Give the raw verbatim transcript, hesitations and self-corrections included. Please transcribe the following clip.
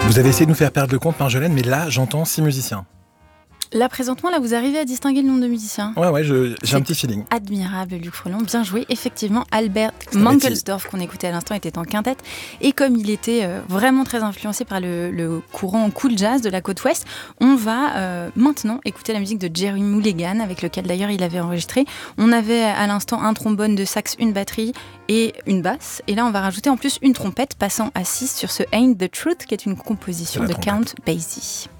Vous avez essayé de nous faire perdre le compte, Marjolaine, mais là, j'entends six musiciens. Là, présentement, là, vous arrivez à distinguer le nombre de musiciens. Ouais, ouais, je, j'ai un petit feeling. Admirable, Luc Frelon. Bien joué. Effectivement, Albert Mankelsdorff, qu'on écoutait à l'instant, était en quintette. Et comme il était euh, vraiment très influencé par le, le courant cool jazz de la côte ouest, on va euh, maintenant écouter la musique de Jerry Mulligan, avec lequel d'ailleurs il avait enregistré. On avait à l'instant un trombone de sax, une batterie et une basse. Et là, on va rajouter en plus une trompette, passant à six sur ce Ain't the Truth, qui est une composition de trompette. Count Basie.